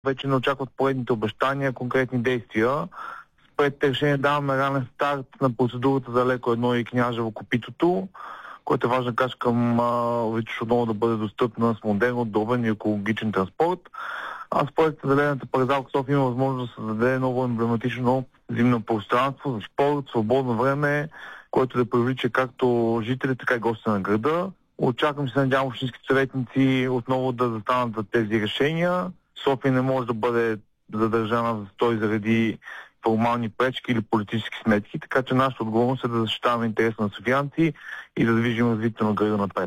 Вече не очакват поредните обещания, конкретни действия. Спред решение даваме ранен старт на процедурата за леко 1 и Княжево Копитото, което е важна крачка към Витоша отново да бъде достъпна с модерен, удобен и екологичен транспорт. А с проекта Зелената парзалка София има възможност да се даде ново емблематично зимно пространство за спорт, свободно време, което да привлича както жители, така и гости на града. Очаквам се, надявам общинските съветници отново да застанат за тези решения. София не може да бъде задържана за стой заради формални пречки или политически сметки, така че нашата отговорност е да защитаваме интереса на софиянци и да движим развитието на града напред.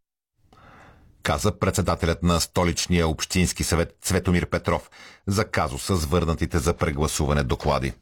Каза председателят на Столичния общински съвет Цветомир Петров за казуса с върнатите за прегласуване доклади.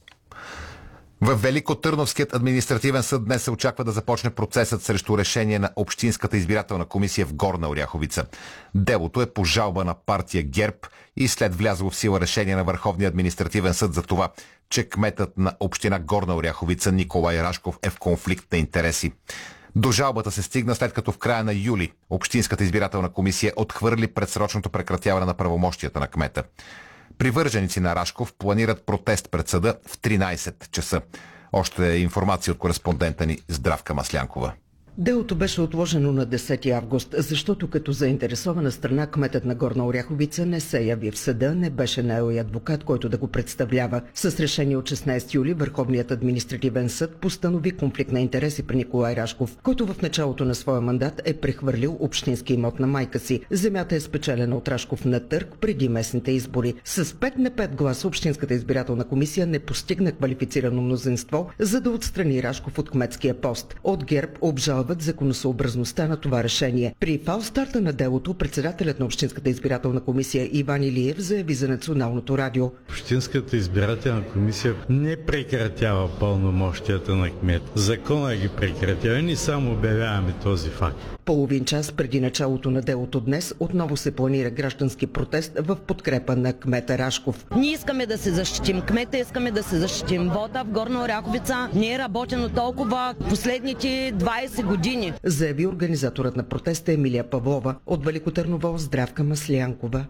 В Великотърновският административен съд днес се очаква да започне процесът срещу решение на Общинската избирателна комисия в Горна Оряховица. Делото е по жалба на партия ГЕРБ и след влязло в сила решение на Върховния административен съд за това, че кметът на община Горна Оряховица Николай Рашков е в конфликт на интереси. До жалбата се стигна след като в края на юли Общинската избирателна комисия отхвърли предсрочното прекратяване на правомощията на кмета. Привърженици на Рашков планират протест пред съда в 13 часа. Още информация от кореспондента ни Здравка Маслянкова. Делото беше отложено на 10 август, защото като заинтересована страна кметът на Горна Оряховица не се яви в съда, не беше наел и адвокат, който да го представлява. С решение от 16 юли Върховният административен съд постанови конфликт на интереси при Николай Рашков, който в началото на своя мандат е прехвърлил общински имот на майка си. Земята е спечелена от Рашков на търг преди местните избори. С 5 на 5 гласа Общинската избирателна комисия не постигна квалифицирано мнозинство, за да отстрани Рашков от кметския пост. От ГЕРБ обжалват законосъобразността на това решение. При фалстарта на делото председателят на Общинската избирателна комисия Иван Илиев заяви за Националното радио. Общинската избирателна комисия не прекратява пълномощията на кмет. Закона ги прекратява и ние само обявяваме този факт. Половин час преди началото на делото днес отново се планира граждански протест в подкрепа на кмета Рашков. Ние искаме да се защитим кмета, искаме да се защитим вода в Горна Оряховица. Не е работено толкова последните 20 години. Заяви организаторът на протеста Емилия Павлова. От Велико Търново Здравка Маслянкова.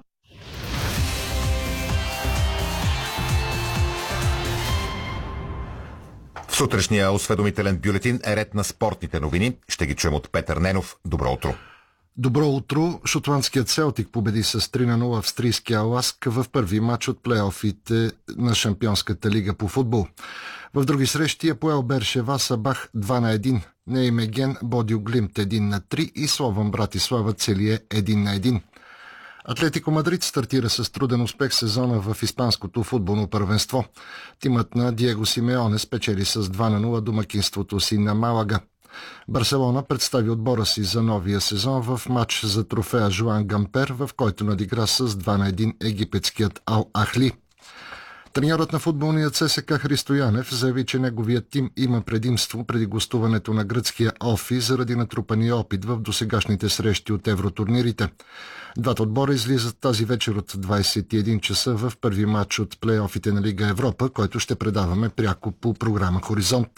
В сутрешния осведомителен бюлетин е ред на спортните новини. Ще ги чуем от Петър Ненов. Добро утро! Добро утро! Шотландският Селтик победи с 3-0 австрийския Ласк в първи матч от плейофите на Шампионската лига по футбол. В други срещи Апоел Бершева Сабах 2-1, Неймеген Бодил Глимт 1-3 и Слован Братислава Целие 1-1. Атлетико Мадрид стартира с труден успех сезона в испанското футболно първенство. Тимът на Диего Симеоне спечели с 2-0 домакинството си на Малага. Барселона представи отбора си за новия сезон в матч за трофея Жуан Гампер, в който надигра с 2-1 египетският Ал Ахли. Треньорът на футболния ЦСКА Христо Янев заяви, че неговият тим има предимство преди гостуването на гръцкия Офи заради натрупания опит в досегашните срещи от евротурнирите. Двата отбора излизат тази вечер от 21 часа в първи матч от плейофите на Лига Европа, който ще предаваме пряко по програма Хоризонт.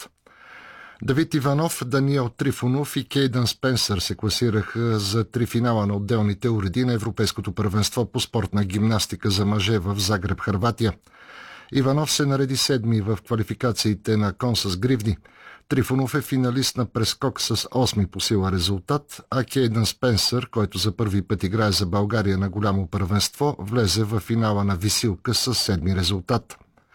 Давид Иванов, Даниел Трифонов и Кейдън Спенсър се класираха за 3 финала на отделните уреди на Европейското първенство по спортна гимнастика за мъже в Загреб, Хърватия. Иванов се нареди 7 в квалификациите на кон с гривни. Трифонов е финалист на прескок с 8 по сила резултат, а Кейдън Спенсър, който за първи път играе за България на голямо първенство, влезе в финала на висилка с 7 резултат.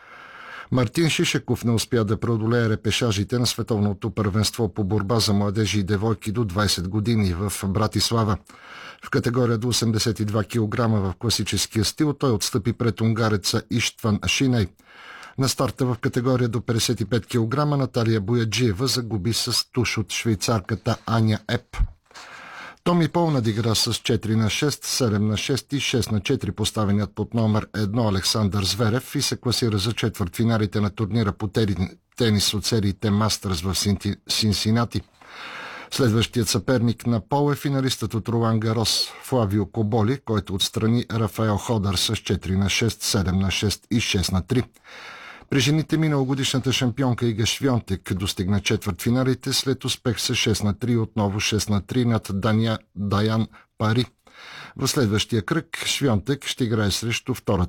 Мартин Шишеков не успя да преодолее репешажите на световното първенство по борба за младежи и девойки до 20 години в Братислава. В категория до 82 кг в класическия стил той отстъпи пред унгареца Иштван Шиней. На старта в категория до 55 кг Наталия Бояджиева загуби с туш от швейцарката Аня Еп. Томи Пол надигра с 4-6, 7-6 и 6-4 поставеният под номер 1 Александър Зверев и се класира за четвъртфиналите на турнира по тенис от сериите Мастърс в Синсинати. Следващият съперник на Пол е финалистът от Ролан Гарос Флавио Коболи, който отстрани Рафаел Ходър с 4-6, 7-6 и 6-3. При жените миналогодишната шампионка Ига Швионтек достигна четвъртфиналите след успех с 6-3, отново 6-3 над Даян Пари. В следващия кръг Швионтек ще играе срещу втората